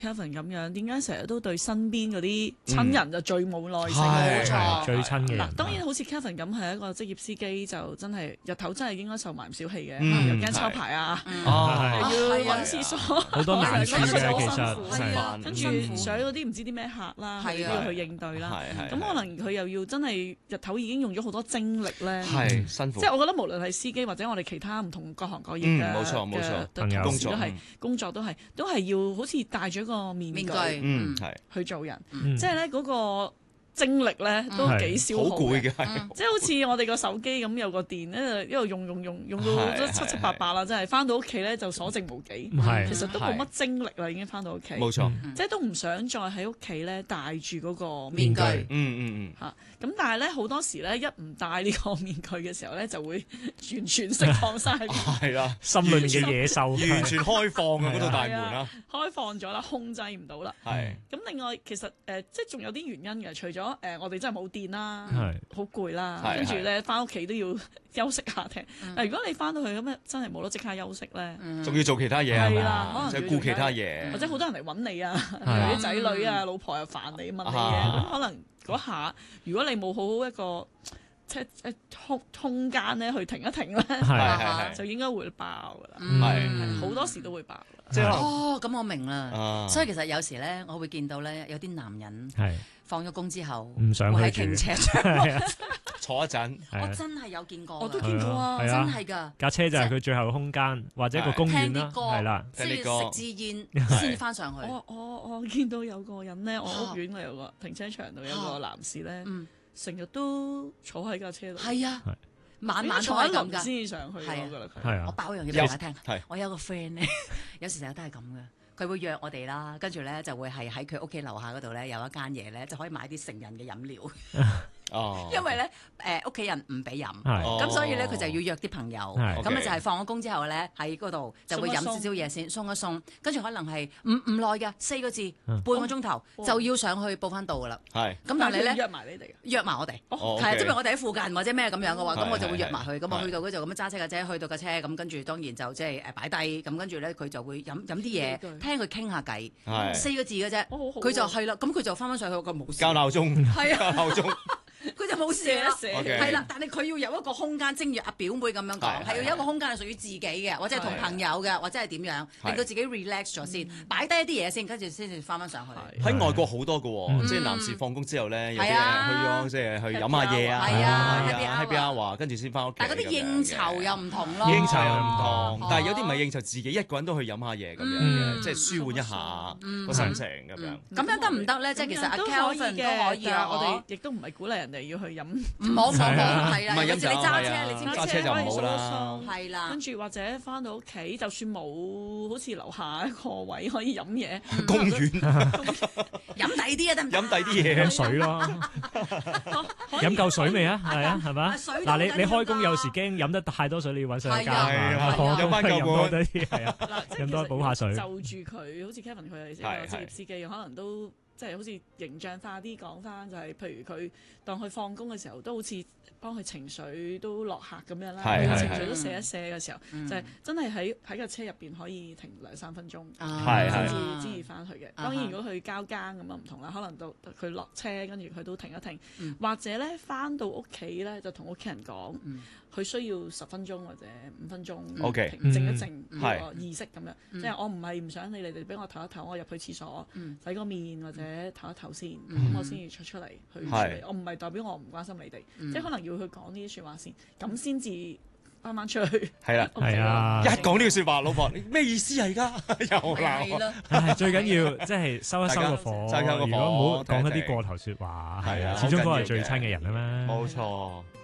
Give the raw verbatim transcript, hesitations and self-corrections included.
Kevin 咁樣，點解成日都對身邊嗰啲親人就最冇耐性？ 冇錯， 最親嘅人。 嗱，當然好似 Kevin 咁係一個職業司機，就真係日頭真係應該受埋唔少氣嘅， 嗯又驚抄牌啊， 哦又要揾廁所， 好多難處嘅其實係啊跟住上嗰啲唔知啲咩客啦，都要去應對啦。咁可能佢又要真係日頭已經用咗好多精力咧， 係辛苦。 即係我覺得無論係司機或者我哋其他唔同各行各業嘅冇錯冇錯嘅同事都係工作都係都係要好似戴咗個面具。 嗯，係去做人， 嗯、 即係咧嗰個精力咧都幾消耗， 好攰嘅， 即係好似我哋個手機咁有個電咧，一路用用用用到都七七八八啦，真係翻到屋企咧就所剩無幾，其實都冇乜精力啦，已經翻到屋企， 冇錯， 即係都唔想再喺屋企咧戴住嗰個面具， 嗯嗯嗯， 嚇。咁但係咧好多時咧一唔戴呢個面具嘅時候咧，就會完全釋放晒， 係啦， 心裏面嘅野獸完全開放嘅嗰道大門啦， 開放咗啦，控制唔到啦。 係。 咁另外其實誒即係仲有啲原因嘅，除咗誒我哋真係冇電啦，好攰啦，跟住咧翻屋企都要休息下聽。但如果你翻到去咁樣真係冇得即刻休息咧， 仲要做其他嘢係嘛？ 即係顧其他嘢， 或者好多人嚟揾你啊，啲仔女啊、老婆又煩你問你嘢，咁可能嗰下如果你冇好好一個即係空空間咧去停一停咧，就應該會爆噶啦，係好多時都會爆。 哦，咁我明啦。所以其實有時咧，我會見到咧有啲男人放咗工之後， 唔想會喺停車場坐一陣。 我真係有見過， 我都見過啊， 真係㗎。 架車就係佢最後嘅空間，或者個公園啦，係啦， 即係食支煙先翻上去。 我我我見到有個人咧，我屋苑有個停車場度有個男士咧，成日都坐喺架車度。 係啊。晚晚坐喺輪先至上去， 係啊， 我爆一樣嘢俾大家聽。我有個 friend 咧，有時成日都係咁嘅，佢會約我哋啦，跟住咧就會係喺佢屋企樓下嗰度咧有一間嘢咧，就可以買啲成人嘅飲料。 哦， 因為咧誒屋企人唔俾飲，咁所以咧佢就要約啲朋友，咁啊就係放咗工之後咧喺嗰度就會飲少少嘢先，送一送，跟住可能係唔唔耐嘅四個字半個鐘頭就要上去報翻到噶啦。 係， 咁但係你咧約埋你哋， 約埋我哋，係啊，即係我哋喺附近或者咩咁樣嘅話，咁我就會約埋佢，咁我去到嗰度咁樣揸車架車去到架車，咁跟住當然就即係誒擺低，咁跟住咧佢就會飲飲啲嘢，聽佢傾下偈，四個字嘅啫，佢就係啦，咁佢就翻返上去個冇事。 校鬧鐘， 係啊， 鬧鐘。 佢就冇事啦， 係啦 Okay.，但係佢要有一個空間，正如阿表妹咁樣講，係要有一個空間係屬於自己嘅，或者係同朋友嘅，或者係點樣，令到自己 relax 咗先，擺低一啲嘢先，跟住先至翻返上去。 喺外國好多嘅喎，即係男士放工之後咧，有啲人去咗即係去飲下嘢啊，係啊，happy hour，跟住先翻屋企。 但係嗰啲應酬又唔同咯， 應酬又唔同，但係有啲唔係應酬，自己一個人都去飲下嘢咁樣嘅，即係舒緩一下個心情咁樣。 咁樣得唔得咧？即係其實阿 Kelvin 都可以啊， 我哋亦都唔係鼓勵人哋要去飲。 唔好唔好，係啦， 唔係飲酒， 你揸車，你揸車就唔好啦。 係啦， 跟住或者翻到屋企，就算冇好似樓下一個位可以飲嘢， 公園飲第二啲啊，得唔得？ 飲第二啲嘢， 飲水咯，飲夠水未啊？係啊，係嘛？嗱，你你開工有時驚飲得太多水，你要揾水加嘛？ 飲翻夠多啲，係啊，飲多補下水。 就住佢，好似 Kevin 佢係一個職業司機，可能都。即係好似形象化啲講翻，就係、是、譬如佢當佢放工嘅時候，都好似幫佢情緒都落客咁樣啦，情緒都卸一卸嘅時候，嗯、就係真係喺喺個車入邊可以停兩三分鐘，先至先至翻去嘅。當然如果佢交更咁啊唔同啦，可能到佢落車跟住佢都停一停，嗯、或者咧翻到屋企咧就同屋企人講。嗯佢需要十分鐘或者五分鐘停靜一靜呢個意識咁樣，即係我唔係唔想你哋哋俾我唞一唞，我入去廁所洗個面或者唞一唞先，咁我先至出出嚟去處理。我唔係代表我唔關心你哋，即係可能要去講呢啲説話先，咁先至啱啱出去。 係啦， 係啊， 一講呢句説話，老婆你咩意思啊？而家又鬧。 最緊要即係收一收個火，如果唔好講一啲過頭説話，係啊，始終都係最親嘅人啊嘛。 冇錯。